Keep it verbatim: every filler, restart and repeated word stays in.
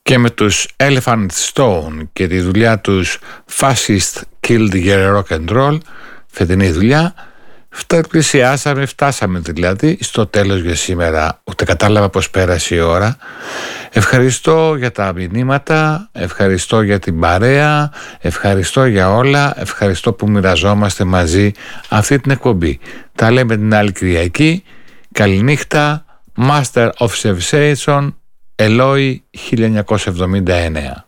Και με τους Elephant Stone και τη δουλειά τους Fascist Killed Your Rock and Roll, φετινή δουλειά, πλησιάσαμε, φτάσαμε δηλαδή στο τέλος για σήμερα. Ούτε κατάλαβα πως πέρασε η ώρα. Ευχαριστώ για τα μηνύματα, ευχαριστώ για την παρέα, ευχαριστώ για όλα, ευχαριστώ που μοιραζόμαστε μαζί αυτή την εκπομπή. Τα λέμε την άλλη Κυριακή. Καληνύχτα. Master of Sensation, Eloi χίλια εννιακόσια εβδομήντα εννέα.